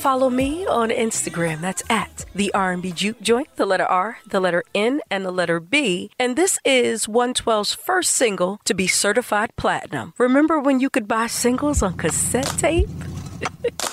Follow me on Instagram. That's at the R&B Juke Joint, the letter R, the letter N, and the letter B. And this is 112's first single to be certified platinum. Remember when you could buy singles on cassette tape?